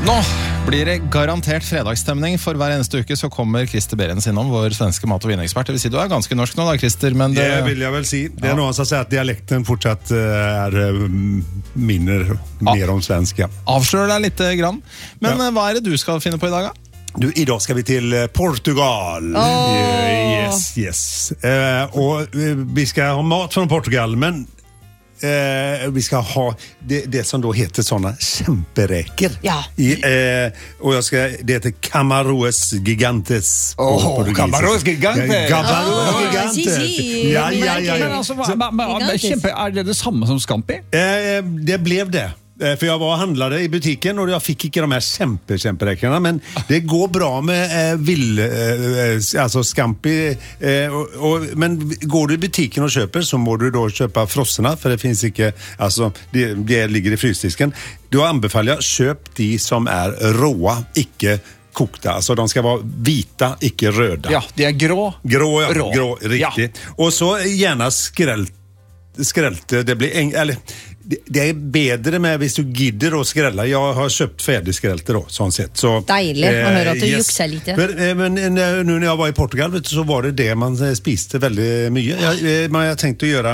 Nå blir det garantert fredagsstemning, for hver eneste uke så kommer Christer Berens innom, vår svenske mat- og vinekspert. Det vil si, du ganske norsk nå da, Christer, men det vil jeg vel si. Det noen som sier at dialekten fortsatt minner mer om svensk, ja. Avslører deg litt grann. Men hva det du skal finne på i dag, da? Du, i dag skal vi til Portugal. Yes. Og vi skal ha mat fra Portugal, men vi skal ha det som då heter sånne kjempereker. Ja. Og det heter Camaroes gigantes. Camaroes gigantes. Ja. Men altså, det samme som Scampi? Det blev det. For jeg var og handlade i butikken og jeg fikk ikke de her kjemperekerna, men det går bra med altså Scampi, men går du i butikken og kjøper, så må du da kjøpe frossene, for det finnes ikke, altså det ligger i frysdisken. Du anbefaler kjøp de som råa, ikke kokta, altså de skal være hvita, ikke røde. Ja, de grå. Grå, riktig. Ja. Og så gjerne skrelte, det blir det bedre med hvis du gidder å skrelle. Jeg har kjøpt ferdigskrelte da, sånn sett. Så, deilig å høre at du jukser litt. Men nu når jeg var i Portugal, vet du, så var det man spiste veldig mye. Jeg tenkte å gjøre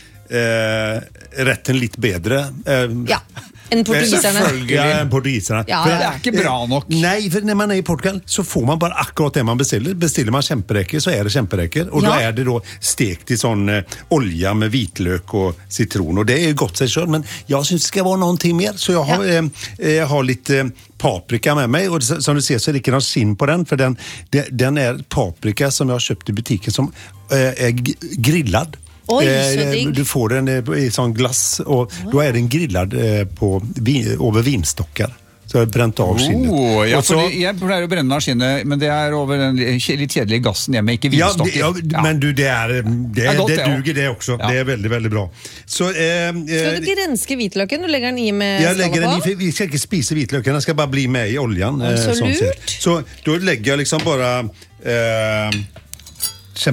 retten litt bedre. Ja. En portugiserne. Portugiserne. Ja. For det ikke bra nok. Nei, for når man i Portugal så får man bare akkurat det man bestiller. Bestiller man kjempereker, så det kjempereker. Og da det da stekt i sånn olje med hvitløk og sitron. Og det godt seg selv, men jeg synes det skal være noe mer. Så jeg har litt paprika med meg, og som du ser så det ikke noe skinn på den, for den paprika som jeg har kjøpt i butikken som grillad. Oi, så digg. Du får den i sånn glass, og da den grillad over vinstokker. Så jeg brent av skinnet. Ja, jeg pleier å brenne av skinnet, men det over den litt kjedelige gassen hjemme, ikke vinstokker. Men du, det duger det også. Ja. Det veldig, veldig bra. Så, skal du ikke renske hvitløken? Du legger den i med skala på? Vi skal ikke spise hvitløken, den skal bare bli med i oljen. Så lurt. Så da legger jeg liksom bare